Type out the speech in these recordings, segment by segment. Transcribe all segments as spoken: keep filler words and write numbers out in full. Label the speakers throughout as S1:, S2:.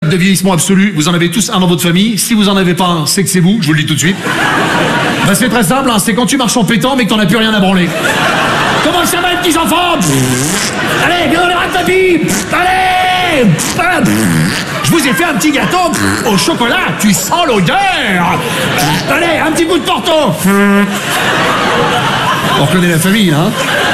S1: de vieillissement absolu. Vous en avez tous un dans votre famille. Si vous en avez pas un, c'est que c'est vous. Je vous le dis tout de suite. Ben, c'est très simple. Hein, c'est quand tu marches en pétant, mais que t'en as plus rien à branler. Comment ça va, les petits enfants? Allez, viens dans les rats de tapis. Allez. Je vous ai fait un petit gâteau au chocolat. Tu sens l'odeur. Allez, un petit coup de porto. On reconnaît la famille, hein.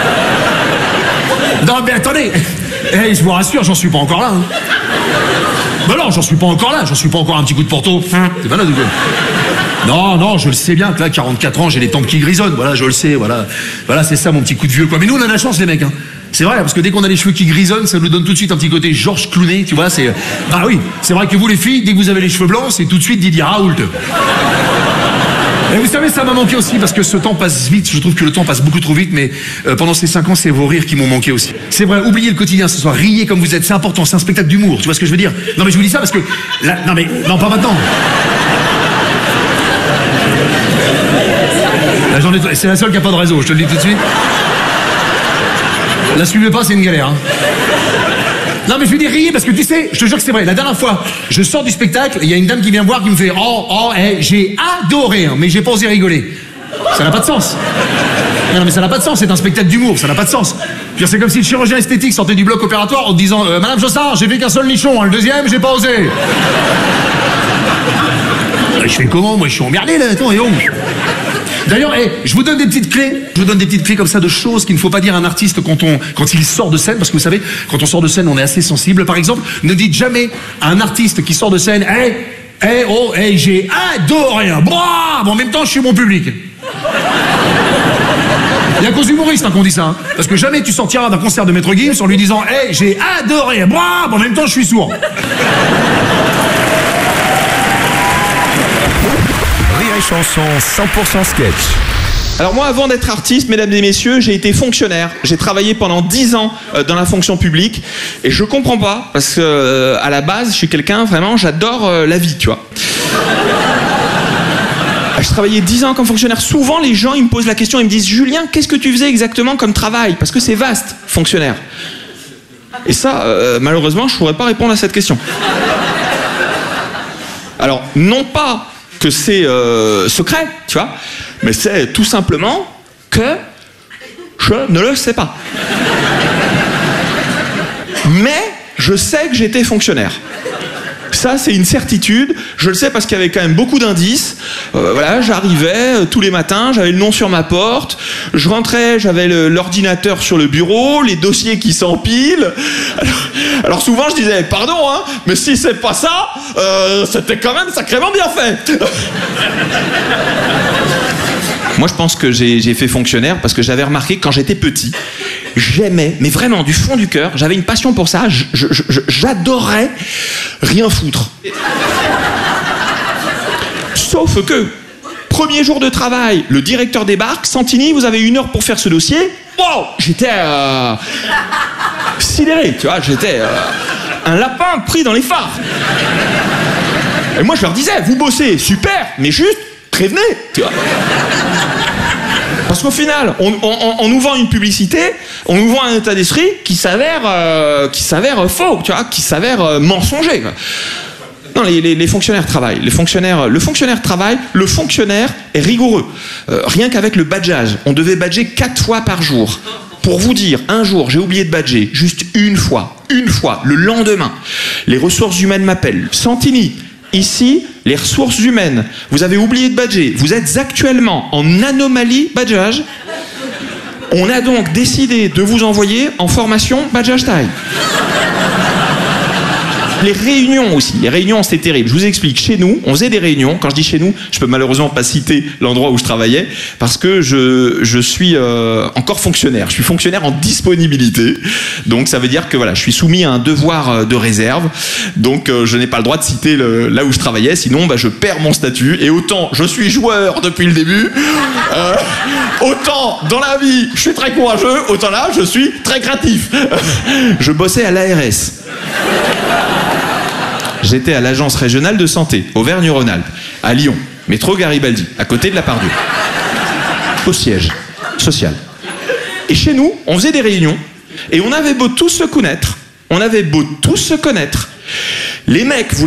S1: Non, mais attendez. Eh, je vous rassure, j'en suis pas encore là. Hein. Ben non, j'en suis pas encore là. J'en suis pas encore un petit coup de porto. C'est pas là, du coup. Non, non, je le sais bien que là, quarante-quatre ans, j'ai les tempes qui grisonnent. Voilà, je le sais, voilà. Voilà, c'est ça, mon petit coup de vieux, quoi. Mais nous, on a la chance, les mecs, hein. C'est vrai, parce que dès qu'on a les cheveux qui grisonnent, ça nous donne tout de suite un petit côté Georges Clooney, tu vois, c'est... Ah oui, c'est vrai que vous, les filles, dès que vous avez les cheveux blancs, c'est tout de suite Didier Raoult. Et vous savez, ça m'a manqué aussi, parce que ce temps passe vite. Je trouve que le temps passe beaucoup trop vite, mais euh, pendant ces cinq ans, c'est vos rires qui m'ont manqué aussi. C'est vrai, oubliez le quotidien ce soir, riez comme vous êtes, c'est important, c'est un spectacle d'humour, tu vois ce que je veux dire? Non, mais je vous dis ça parce que... Là, non, mais... Non, pas maintenant. La journée, c'est la seule qui n'a pas de réseau, je te le dis tout de suite. La suivez pas, c'est une galère. Hein. Non, mais je vais dire riez parce que tu sais, je te jure que c'est vrai. La dernière fois, je sors du spectacle, il y a une dame qui vient me voir qui me fait oh, oh, hey, j'ai adoré, hein, mais j'ai pas osé rigoler. Ça n'a pas de sens. Non, mais ça n'a pas de sens, c'est un spectacle d'humour, ça n'a pas de sens. C'est comme si le chirurgien esthétique sortait du bloc opératoire en te disant euh, Madame Jossard, j'ai fait qu'un seul nichon, hein, le deuxième, j'ai pas osé. Je fais comment? Moi, je suis emmerdé là, attends, et oh. D'ailleurs, hey, je vous donne des petites clés. Je vous donne des petites clés comme ça de choses qu'il ne faut pas dire à un artiste quand, on, quand il sort de scène. Parce que vous savez, quand on sort de scène, on est assez sensible. Par exemple, ne dites jamais à un artiste qui sort de scène Hey, hey, oh, hey, j'ai adoré. Bravo, en même temps, je suis mon public. Il y a qu'aux humoristes hein, qu'on dit ça. Hein. Parce que jamais tu sortiras d'un concert de Maître Gims en lui disant Hey, j'ai adoré. Bravo, en même temps, je suis sourd.
S2: Chanson cent pour cent sketch.
S3: Alors moi, avant d'être artiste, mesdames et messieurs, j'ai été fonctionnaire. J'ai travaillé pendant dix ans euh, dans la fonction publique et je comprends pas parce que euh, à la base, je suis quelqu'un vraiment, j'adore euh, la vie, tu vois. Je travaillais dix ans comme fonctionnaire. Souvent, les gens ils me posent la question, ils me disent Julien, qu'est-ce que tu faisais exactement comme travail? Parce que c'est vaste, fonctionnaire. Et ça, euh, malheureusement, je pourrais pas répondre à cette question. Alors, non pas que c'est euh, secret, tu vois, mais c'est tout simplement que je ne le sais pas. Mais je sais que j'étais fonctionnaire. Ça, c'est une certitude. Je le sais parce qu'il y avait quand même beaucoup d'indices. Euh, voilà, j'arrivais euh, tous les matins, j'avais le nom sur ma porte. Je rentrais, j'avais le, l'ordinateur sur le bureau, les dossiers qui s'empilent. Alors, alors souvent, je disais, pardon, hein, mais si c'est pas ça, euh, c'était quand même sacrément bien fait. Moi, je pense que j'ai, j'ai fait fonctionnaire parce que j'avais remarqué quand j'étais petit, j'aimais, mais vraiment du fond du cœur, j'avais une passion pour ça, je, je, je, j'adorais rien foutre. Sauf que, premier jour de travail, le directeur débarque, Santini, vous avez une heure pour faire ce dossier. Wow, j'étais euh, sidéré, tu vois, j'étais euh, un lapin pris dans les phares. Et moi, je leur disais, vous bossez, super, mais juste, prévenez, tu vois. Parce qu'au final, on, on, on nous vend une publicité, on nous vend un état d'esprit qui s'avère, euh, qui s'avère faux, tu vois, qui s'avère euh, mensonger. Quoi. Non, les, les, les fonctionnaires travaillent. Les fonctionnaires, le fonctionnaire travaille. Le fonctionnaire est rigoureux. Euh, rien qu'avec le badgeage, on devait badger quatre fois par jour. Pour vous dire, un jour, j'ai oublié de badger, juste une fois, une fois, le lendemain, les ressources humaines m'appellent. Santini. Ici, les ressources humaines, vous avez oublié de badger. Vous êtes actuellement en anomalie badgeage. On a donc décidé de vous envoyer en formation badgeage taille. Les réunions aussi. Les réunions, c'était terrible. Je vous explique. Chez nous, on faisait des réunions. Quand je dis chez nous, je peux malheureusement pas citer l'endroit où je travaillais parce que je, je suis euh, encore fonctionnaire. Je suis fonctionnaire en disponibilité. Donc, ça veut dire que voilà, je suis soumis à un devoir de réserve. Donc, euh, je n'ai pas le droit de citer le, là où je travaillais. Sinon, bah, je perds mon statut. Et autant je suis joueur depuis le début, euh, autant dans la vie, je suis très courageux. Autant là, je suis très créatif. Je bossais à l'A R S. J'étais à l'agence régionale de santé, Auvergne-Rhône-Alpes, à Lyon, métro Garibaldi, à côté de la Pardieu, au siège social. Et chez nous, on faisait des réunions, et on avait beau tous se connaître, on avait beau tous se connaître, les mecs